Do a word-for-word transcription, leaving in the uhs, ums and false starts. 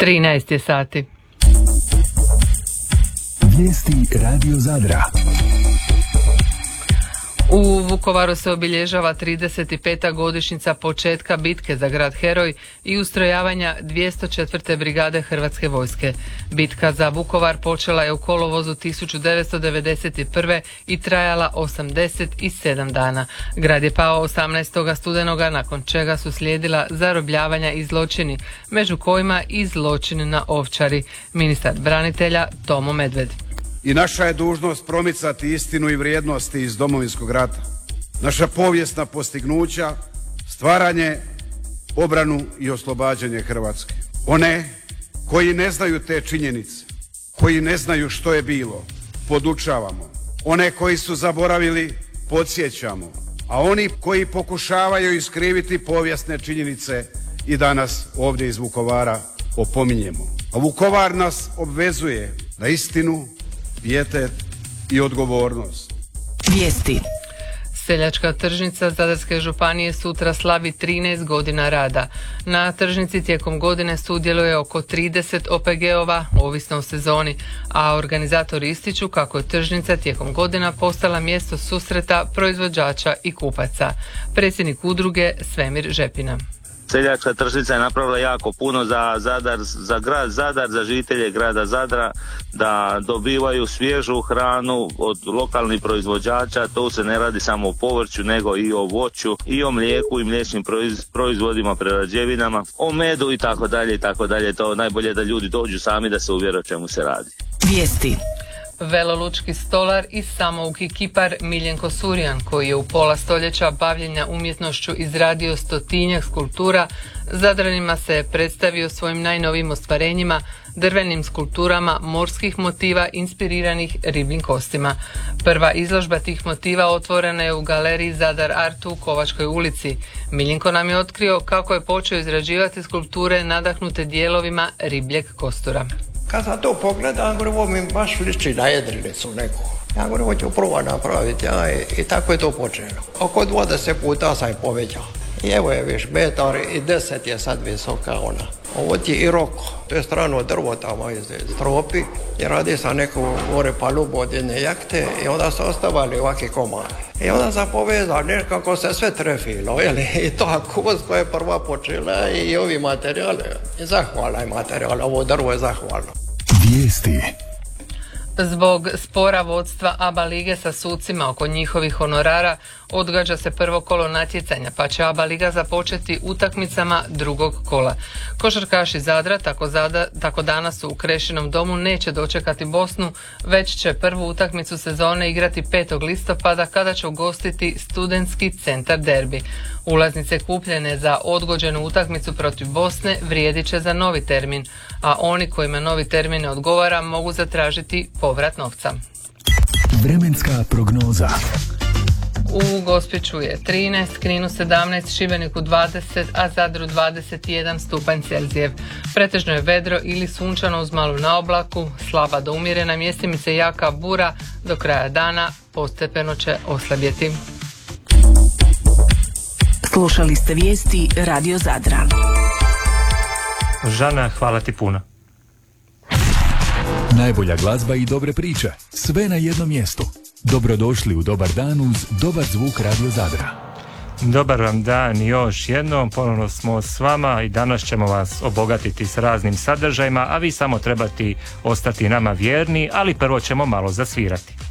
trinaest je sati. Vijesti Radio Zadra. U Vukovaru se obilježava trideset peta godišnjica početka bitke za grad Heroj i ustrojavanja dvjesto četvrte brigade Hrvatske vojske. Bitka za Vukovar počela je u kolovozu tisuću devetsto devedeset prve i trajala osamdeset sedam dana. Grad je pao osamnaestog studenoga, nakon čega su slijedila zarobljavanja i zločini, među kojima i zločin na Ovčari. Ministar branitelja Tomo Medved. I naša je dužnost promicati istinu i vrijednosti iz Domovinskog rata. Naša povijesna postignuća, stvaranje, obranu i oslobađanje Hrvatske. One koji ne znaju te činjenice, koji ne znaju što je bilo, podučavamo. One koji su zaboravili, podsjećamo. A oni koji pokušavaju iskriviti povijesne činjenice i danas ovdje iz Vukovara opominjemo. A Vukovar nas obvezuje na istinu, pijetet i odgovornost. Vijesti. Seljačka tržnica Zadarske županije sutra slavi trinaest godina rada. Na tržnici tijekom godine sudjeluje oko trideset O P G-ova, ovisno o sezoni, a organizatori ističu kako je tržnica tijekom godina postala mjesto susreta proizvođača i kupaca. Predsjednik udruge Svemir Žepina. Seljačka tržnica je napravila jako puno za Zadar, za grad Zadar, za žitelje grada Zadra, da dobivaju svježu hranu od lokalnih proizvođača. To se ne radi samo o povrću, nego i o voću, i o mlijeku i mliječnim proizvodima, prerađevinama, o medu i tako dalje i tako dalje. To najbolje da ljudi dođu sami da se uvjere o čemu se radi. Vijesti. Velolučki stolar i samouki kipar Miljenko Surjan, koji je u pola stoljeća bavljenja umjetnošću izradio stotinjak skulptura, Zadranima se predstavio svojim najnovijim ostvarenjima, drvenim skulpturama morskih motiva inspiriranih ribljim kostima. Prva izložba tih motiva otvorena je u galeriji Zadar Art u Kovačkoj ulici. Miljenko nam je otkrio kako je počeo izrađivati skulpture nadahnute dijelovima ribljeg kostura. Kad sam to pogledam, govorim, ovo mi baš liči na jedrilicu neku. Ja govorim, ovo ću prvo napraviti, ja, i, i tako je to počelo. Oko dvadeset puta sam je povećao. I evo je viš, metar i deset je sad visoka ona. Ovo ti i roko, to je strano drvo tamo iz stropi i radi sa neku gore palubu od jedne jahte i onda su ostavali ovakve komade. I onda sam povezao, nekako se sve trefilo, jeli, i to kost koja je prva počela i ovi materijale. I zahvala je materijal, ovo drvo je zahvalno. Vijesti. Zbog spora vodstva A B A lige sa sucima oko njihovih honorara odgađa se prvo kolo natjecanja, pa će A B A liga započeti utakmicama drugog kola. Košarkaši Zadra tako, zada, tako danas u Krešinom domu neće dočekati Bosnu, već će prvu utakmicu sezone igrati petog listopada kada će ugostiti Studentski centar derbi. Ulaznice kupljene za odgođenu utakmicu protiv Bosne vrijedit će za novi termin, a oni kojima novi termin ne odgovara mogu zatražiti povrat novca. Vremenska prognoza. U Gospiću je trinaest, Kninu sedamnaest, Šibeniku dvadeset, a Zadru dvadeset jedan stupanj Celzijev. Pretežno je vedro ili sunčano uz malu naoblaku, slaba do umjerena, mjestimice jaka bura, do kraja dana postepeno će oslabjeti. Slušali ste vijesti Radio Zadra. Žana, hvala ti puno. Najbolja glazba i dobre priče, sve na jednom mjestu. Dobrodošli u Dobar dan uz dobar zvuk Radio Zadra. Dobar vam dan još jednom, ponovno smo s vama i danas ćemo vas obogatiti s raznim sadržajima, a vi samo trebate ostati nama vjerni, ali prvo ćemo malo zasvirati.